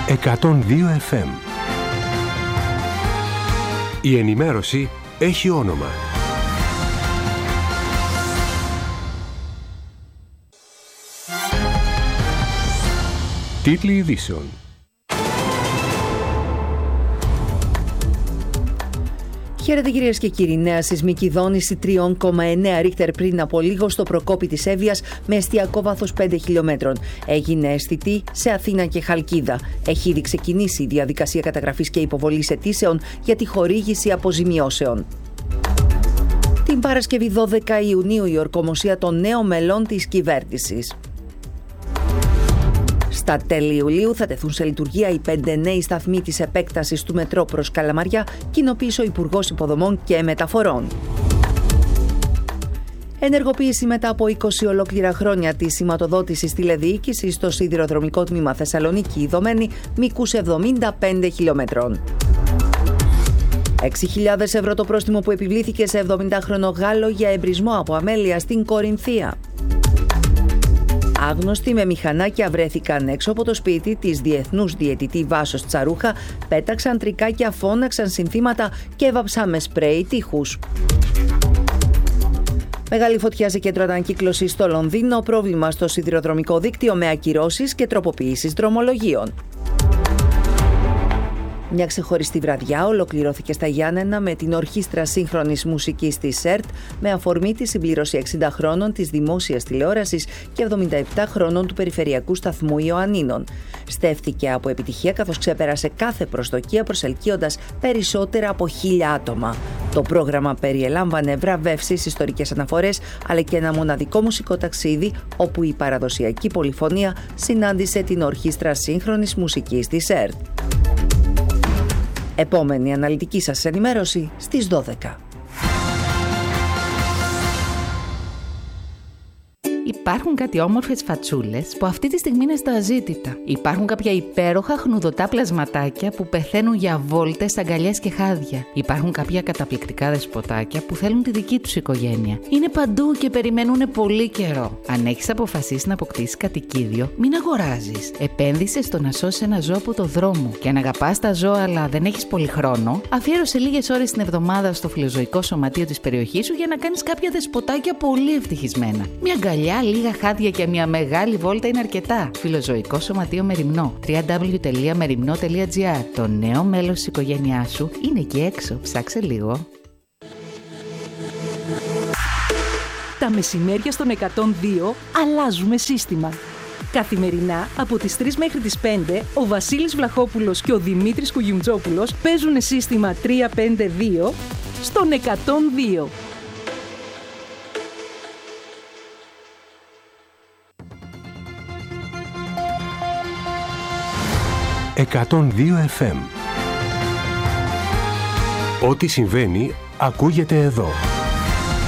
102 FM. Η ενημέρωση έχει όνομα. Τίτλοι ειδήσεων. Χαίρετε κυρίες και κύριοι. Νέα σεισμική δόνηση 3,9 ρίχτερ πριν από λίγο στο Προκόπη της Εύβοιας με εστιακό βάθος 5 χιλιόμετρων. Έγινε αισθητή σε Αθήνα και Χαλκίδα. Έχει ήδη ξεκινήσει η διαδικασία καταγραφής και υποβολής αιτήσεων για τη χορήγηση αποζημιώσεων. Την Παρασκευή 12 Ιουνίου η ορκομοσία των νέων μελών της κυβέρνησης. Στα τέλη Ιουλίου θα τεθούν σε λειτουργία οι 5 νέοι σταθμοί της επέκτασης του μετρό προς Καλαμαριά, κοινοποίησε ο Υπουργός Υποδομών και Μεταφορών. Ενεργοποίηση μετά από 20 ολόκληρα χρόνια της σηματοδότησης τηλεδιοίκησης στο σιδηροδρομικό τμήμα Θεσσαλονίκη Ιδωμένη μήκους 75 χιλιόμετρων. 6.000 ευρώ το πρόστιμο που επιβλήθηκε σε 70χρονο Γάλλο για εμπρισμό από αμέλεια στην Κορινθία. Άγνωστοι με μηχανάκια βρέθηκαν έξω από το σπίτι της διεθνούς διαιτητή Βάσος Τσαρούχα, πέταξαν τρικάκια, φώναξαν συνθήματα και έβαψαν με σπρέι τείχους. Μεγάλη φωτιά σε κέντρο ανακύκλωσης στο Λονδίνο, πρόβλημα στο σιδηροδρομικό δίκτυο με ακυρώσεις και τροποποιήσεις δρομολογίων. Μια ξεχωριστή βραδιά ολοκληρώθηκε στα Γιάννενα με την Ορχήστρα Σύγχρονης Μουσικής της ΕΡΤ με αφορμή τη συμπλήρωση 60 χρόνων της δημόσιας τηλεόρασης και 77 χρόνων του περιφερειακού σταθμού Ιωαννίνων. Στέφθηκε από επιτυχία καθώς ξέπερασε κάθε προσδοκία προσελκύοντας περισσότερα από 1.000 άτομα. Το πρόγραμμα περιελάμβανε βραβεύσεις, ιστορικές αναφορές αλλά και ένα μοναδικό μουσικό ταξίδι όπου η παραδοσιακή πολυφωνία συνάντησε την Ορχήστρα Σύγχρονης Μουσικής της ΕΡΤ. Επόμενη αναλυτική σας ενημέρωση στις 12. Υπάρχουν κάτι όμορφες φατσούλες που αυτή τη στιγμή είναι στα αζήτητα. Υπάρχουν κάποια υπέροχα χνουδωτά πλασματάκια που πεθαίνουν για βόλτες, αγκαλιές και χάδια. Υπάρχουν κάποια καταπληκτικά δεσποτάκια που θέλουν τη δική τους οικογένεια. Είναι παντού και περιμένουν πολύ καιρό. Αν έχεις αποφασίσει να αποκτήσεις κατοικίδιο, μην αγοράζεις. Επένδυσε στο να σώσεις ένα ζώο από το δρόμο. Και αν αγαπάς τα ζώα αλλά δεν έχεις πολύ χρόνο, αφιέρωσε λίγες ώρες την εβδομάδα στο φιλοζωικό σωματείο της περιοχής σου για να κάνεις κάποια δεσποτάκια πολύ ευτυχισμένα. Μια αγκαλιά, λίγα χάδια και μια μεγάλη βόλτα είναι αρκετά. Φιλοζωικό Σωματείο Μεριμνό. www.merimno.gr. Το νέο μέλος της οικογένειάς σου είναι εκεί έξω. Ψάξε λίγο. Τα μεσημέρια στον 102 αλλάζουμε σύστημα. Καθημερινά από τις 3 μέχρι τις 5 ο Βασίλης Βλαχόπουλος και ο Δημήτρης Κουγιουμτζόπουλος παίζουν σύστημα 352 στον 102. «102 FM». Ό,τι συμβαίνει ακούγεται εδώ.